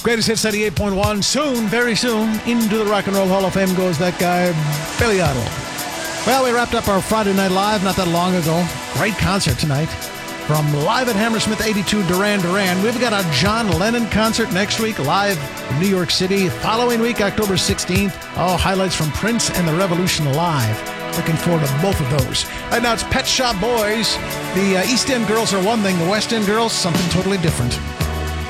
Greatest Hits 98.1. Soon, very soon, into the Rock and Roll Hall of Fame goes that guy, Billy Idol. Well, we wrapped up our Friday Night Live not that long ago. Great concert tonight. From Live at Hammersmith 82, Duran Duran. We've got a John Lennon concert next week, live in New York City. Following week, October 16th. Oh, highlights from Prince and the Revolution live. Looking forward to both of those. Right now, it's Pet Shop Boys. The East End girls are one thing. The West End girls, something totally different.